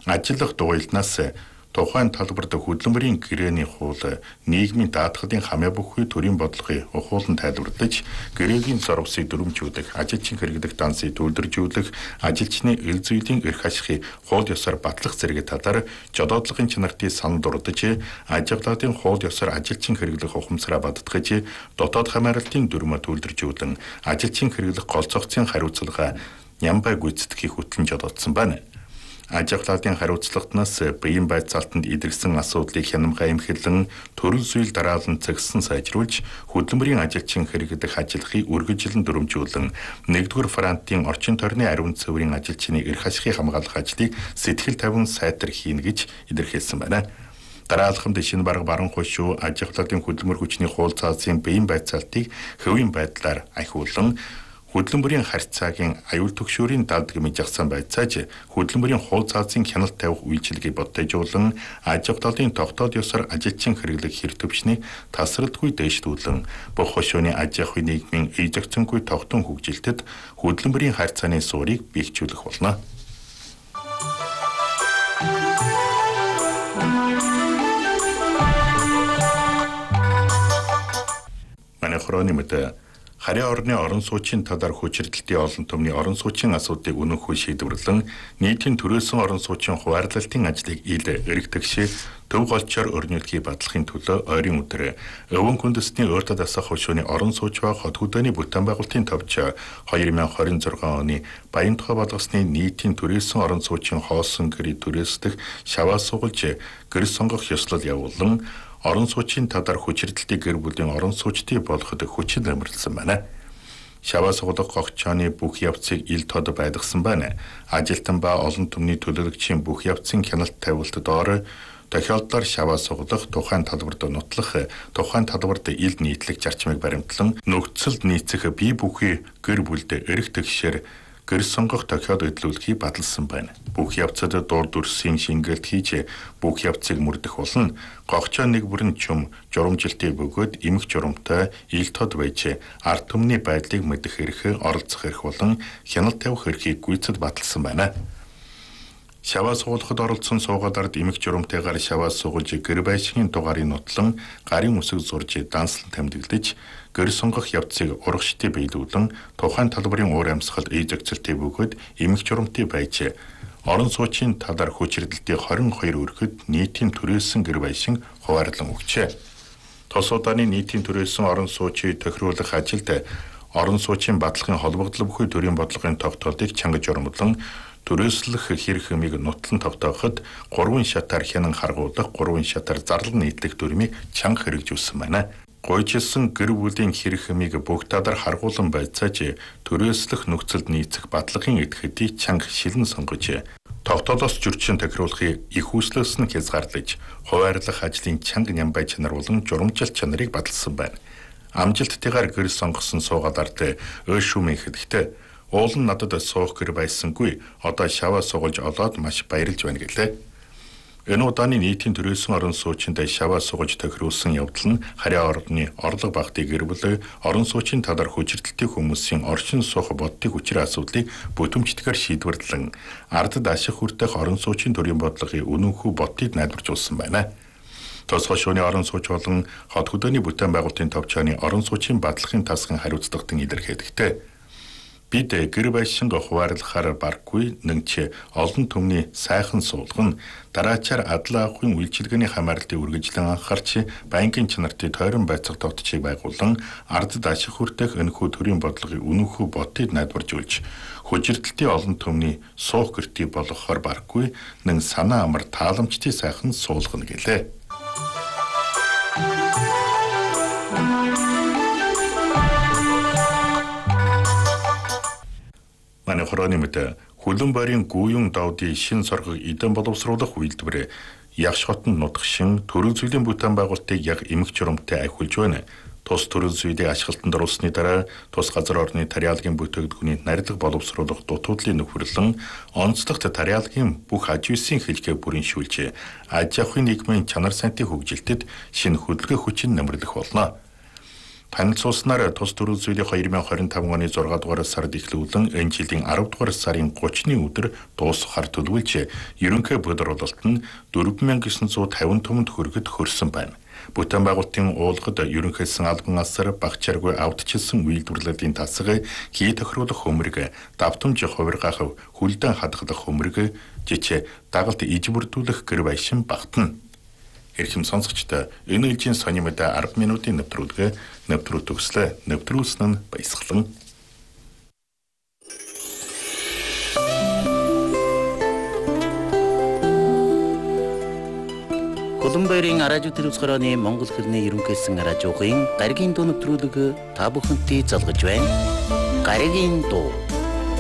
Ажиллах дугуйлнаас тухайн талбарт хөдөлмөрийн гэрээний хууль нийгмийн даатгалын хамаа бүхий төрийн бодлогын ухуулан тайлбарлаж, гэрээгийн зорвсыг дүрмжүүлэх, ажилчин хэрэглэх дансыг төлөвлөжүүлэх, ажилчны эл зүйлийн эрх ашигыг хууль ёсоор батлах зэрэг талаар жодоодлогын чанартыг санал дурдж, ажиглалтын хууль ёсоор ажилчин хэрэглэх ухамсараа баттгаж, дотоод хамааралтын дүрмө төлөвлөжүүлэн, ажилчин хэрэглэх голцогцын хариуцлага нямбай гүйцэтгэхийг хөтлөн жодоодсон байна. Ажиглалтын хариуцлагатнаас биеийн байцаалтанд идэрсэн асуудлыг хянамгай эмхэлэн төрөл зүйл дараалан цэгсэн сайжруулж, хөдөлмөрийн ажилчин хэрэглэх ажиллахыг үргэлжлэн дүрмжүүлэн, 1-р фронтын орчин тойрны ариун цэврийн ажилчны эрх ашигыг хамгаалах ажлыг сэтгэл тавин сайтар хийнэ гэж илэрхийлсэн байна. Дараалхамд шинэ бараг баруун хошуу ажиглалтын хөдөлмөр хүчний хууль цаазын биеийн байцаалтыг хэвийн байдлаар ахиулан, хөдөлмөрийн харьцаагийн аюул түгшүүрийн далд гэмэж жагсан байцааж, хөдөлмөрийн хууль цаазын хяналт тавих үйлчилгээг бодтойжуулан, ажиглалтын тогтоод ёсоор ажилчин хэрэглэх хэр төвчнийг тасралтгүй дээшлүүлэн, бүх хошууны аж ахуйн нийгмийн эзэгцэнгүй тогтун хөгжилтэд хөдөлмөрийн харьцааны суурийг биегжүүлэх болно. Манай хорооны мэд харьяа орны орон суучин талаар хүчирдэлтийн олон түмний орон суучин асуудлыг үнэнхүй шийдвэрлэн, нийтийн төрөөсөн орон суучин хуваарлалтын ажлыг ил эргэтгшээ төв голчоор өрнүүлэхийг батлахын төлөө ойрын өдөр Өвөн Күндэсний Өөртөд асах хошууны орон сууч ба хот хөдөөний бүтээн байгуулалтын товч 2026 оны Баянтухай болгосны нийтийн төрөөсөн орон суучин хоосон гэрээ төрөөсдөх шаваа сугалж гэр сонгох ёслол явуулан, орон суучин талаар хүчирдэлтийн гэр бүлийн орон суучдыг болгоход хүчин нэмэрлсэн байна. Шаваа сугалах гогчооны бүх явцыг ил тод байлгасан байна. Ажилтан ба олон түмний төлөөлөгчийн бүх явцын хяналт тавилт доор тохиолдлоор шаваа сугалах, тухайн талбарт нутлах, тухайн талбарт ил нийтлэх зарчмыг баримтлан, нөхцөлд нийцэх бие бүхий гэр бүлд эрх тэгшээр гэр сонгох тохиод өдлүүлэхийг баталсан байна. Бүх явцад дур дүрсийн шингэлт хийж бүх явцыг мөрдөх болно. Гогчоо нэг бүрэн чум журамжилтыг бөгөөд эмх журамтай ил тод байж ард түмний байдлыг мэдэх эрх, оролцох эрх болон хяналт тавих эрхийг гүйцэд баталсан байна. Шаваа сугалахад оролцсон суугадард эмх журамтайгаар шаваа сугалж гэр байшгийн дугаарыг нотлон, гарын үсэг зурж данслан тэмдэглэж, гэр сонгох явцыг урагштай биелүүлэн, тухайн талбарын уур амьсгалд эзэгцэлтэй бөгөөд эмх журамтай байж орон суучин талаар хүчирдэлтийн 22 өргөд нийтийн төрөөсөн гэр байшин хуваарлан өгчээ. Тос удааны нийтийн төрөөсөн орон суучийг тохируулах ажилд орон суучийн баталгын холбогдол бүхий төрийн бодлогын тогтоолыг чанга журамлан, төрөөслөх хэрэг хэмийг нутлан тогтооход 3 шатаар хянан харгуулах, 3 шатаар зарлал нийтлэх дүрмийг чанга хэрэгжүүлсэн байна. Гойчилсан гэр бүлийн хэрэг хэмийг бүх талаар харгуулан байцааж, төрөөслөх нөхцөлд нийцэх баталгын эдгэдийг чанга шилэн сонгож, тогтоолоос зөрчин тохируулахыг их хүслээс нь хязгаарлаж, хуваарлах ажлын чанга нямбай чанар болон журамжилт чанарыг баталсан байна. Амжилттайгаар гэр сонгосон суугадарт өөшүүмийн хэлэхдээ, уул нь надад суух гэр байсангүй, одоо шаваа сугалж олоод маш баярлж байна гэлээ. Энэ удааны нийтийн төрөөсөн орон суучинд шаваа сугалж тохируулсан явдал нь харьяа орны орлого багтыг гэр бүл, орон суучин талаар хүчирдэлтийн хүмүүсийн орчин суух бодтыг хүчрээ асуудлыг бүтэмжтэйгээр шийдвэрлэн, ардад ашиг хүртэх орон суучин төрийн бодлогын үнэнхүү бодтыг найдваржуулсан байна. Тос хошууны орон сууч болон хот хөдөөний бүтээн байгуулалтын товчооны орон суучин батлахын тасган хариуцлагатан илэрхийлэхдээ, бид гэр байшин хуваарлахаар баргүй нэгч олон түмний сайхан суулган, дараачаар адал авахын үйлчилгээний хамаарлтыг үргэлжлэн анхаарч, байнгын чанартыг тойрон байцах тогтчийг байгуулан, ардад ашиг хүртэх энэхүү төрийн бодлогын үнэнхүү бодтыг найдваржуулж, хүчирдэлтийн олон түмний суух гэртийг болгохоор баргүй нэг санаа амар тааламжтай сайхан суулгана гэлээ. Манай хорооны мэд хөлөн байрын гүйн давдын шин соргог эдэн боловсруулах үйлдвэр ягш хотод нутгшин төрөл зүйлийн бүтээн байгуулалтыг яг эмх журамтай ахиулж байна. Тус төрөл зүйлийг ашиглалтанд оруулсны дараа тус газар орны тариалгийн бүтээгдэхүүний нарийнх боловсруулах дутуудлын нөхөрлөн, онцлогт тариалгийн бүх аж үйлсийн хэлхээ бүрэншүүлж, аж ахуйн нийгмийн чанар сантын хөгжилтэд шинэ хөдөлгөөн хүчин нэмэрлэх болно. Танилцуулснаар тус төрөл зүйлийн 2025 оны 6 дугаар сард эхлүүлэн энэ жилийн 10 дугаар сарын 30-ны өдөр дуусгахаар төлөвлөж, ерөнхий бодлуулалт нь 4950 том төгрөгөд хүрсэн байна. Бүтээн байгуулалтын уулгад ерөнхийсэн албан асар багчааргүй автчилсан үйлдвэрлэлийн тасгай, хий тохируулах хөмрөг, давтамж хувиргаах, хүлдэн хадгалах хөмрөг, жичээ дагалт ижбүрдүүлэх гэр байшин багтана. Эрхэм сонсогчдоо энэ үеийн сони мэдээ 10 минутын нэвтрүүлэг төгслөө. Нэвтрүүлсэн нь баясгалан. Улаанбаярын радио телевизхороны Монгол хэлний ерөнхийсэн радиогийн гаригийн дуу нэвтрүүлэг та бүхэнтэй залгаж байна. Гаригийн дуу